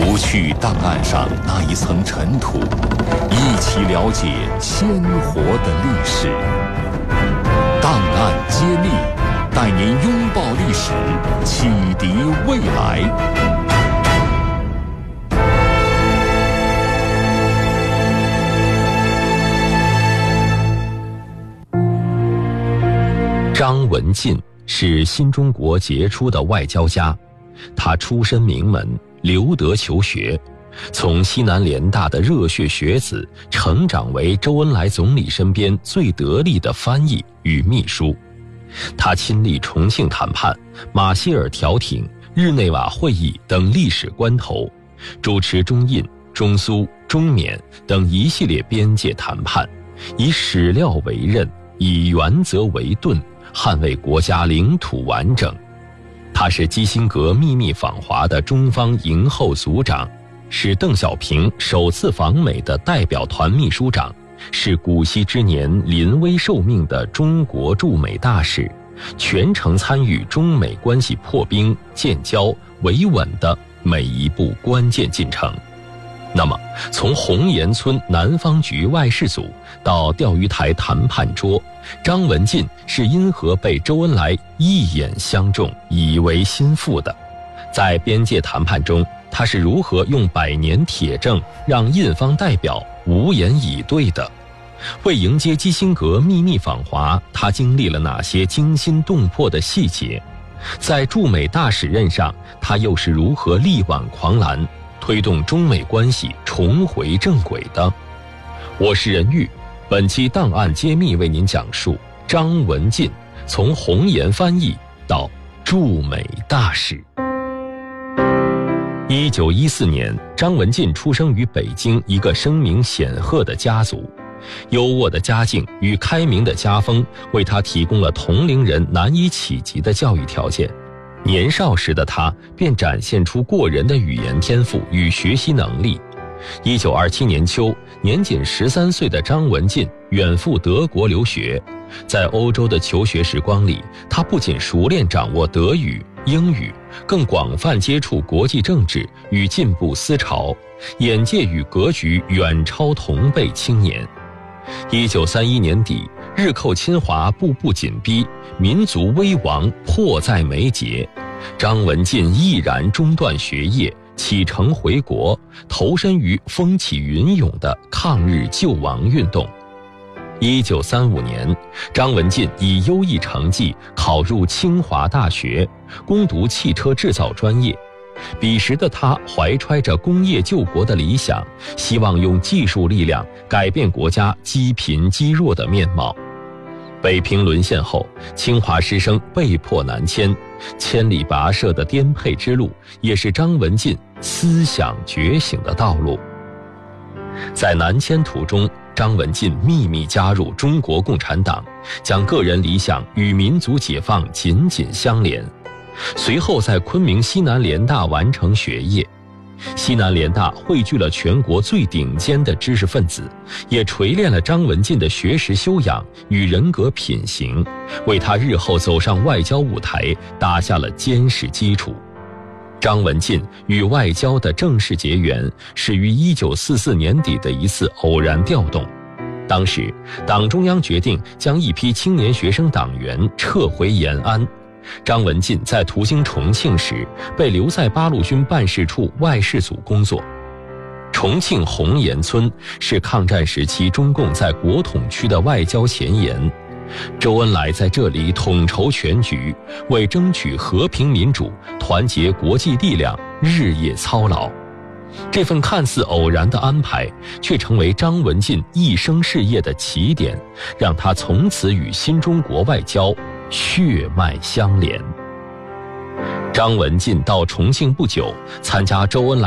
除去档案上那一层尘土，一起了解鲜活的历史。档案揭秘，带您拥抱历史，启迪未来。 张文进是新中国杰出的外交家，他出身名门，留德求学，从西南联大的热血学子成长为周恩来总理身边最得力的翻译与秘书。他亲历重庆谈判、马歇尔调停、日内瓦会议等历史关头，主持中印、中苏、中缅等一系列边界谈判，以史料为刃，以原则为盾，捍卫国家领土完整。他是基辛格秘密访华的中方营后组长，是邓小平首次访美的代表团秘书长，是古稀之年临危受命的中国驻美大使，全程参与中美关系破冰、建交、维稳的每一步关键进程。那么，从红岩村南方局外事组到钓鱼台谈判桌，张文进是因何被周恩来一眼相中，以为心腹的？在边界谈判中，他是如何用百年铁证让印方代表无言以对的？为迎接基辛格秘密访华，他经历了哪些惊心动魄的细节？在驻美大使任上，他又是如何力挽狂澜，推动中美关系重回正轨的？我是任玉，本期档案揭秘为您讲述张文进从红岩翻译到驻美大使。1914年，张文进出生于北京一个声名显赫的家族，优渥的家境与开明的家风为他提供了同龄人难以企及的教育条件。年少时的他便展现出过人的语言天赋与学习能力。1927年秋，年仅13岁的张文进远赴德国留学。在欧洲的求学时光里，他不仅熟练掌握德语、英语，更广泛接触国际政治与进步思潮，眼界与格局远超同辈青年。1931年底，日寇侵华步步紧逼，民族危亡迫在眉睫，张文进毅然中断学业，启程回国，投身于风起云涌的抗日救亡运动。1935年，张文进以优异成绩考入清华大学，攻读汽车制造专业。彼时的他怀揣着工业救国的理想，希望用技术力量改变国家积贫积弱的面貌。北平沦陷后，清华师生被迫南迁，千里跋涉的颠沛之路也是张文进思想觉醒的道路。在南迁途中，张文进秘密加入中国共产党，将个人理想与民族解放紧紧相连。随后在昆明西南联大完成学业。西南联大汇聚了全国最顶尖的知识分子，也锤炼了张文进的学识修养与人格品行，为他日后走上外交舞台打下了坚实基础。张文进与外交的正式结缘始于1944年底的一次偶然调动。当时党中央决定将一批青年学生党员撤回延安，张文进在途经重庆时被留在八路军办事处外事组工作。重庆红岩村是抗战时期中共在国统区的外交前沿，周恩来在这里统筹全局，为争取和平民主、团结国际力量日夜操劳。这份看似偶然的安排，却成为张文进一生事业的起点，让他从此与新中国外交血脉相连。张文进到重庆不久，参加周恩来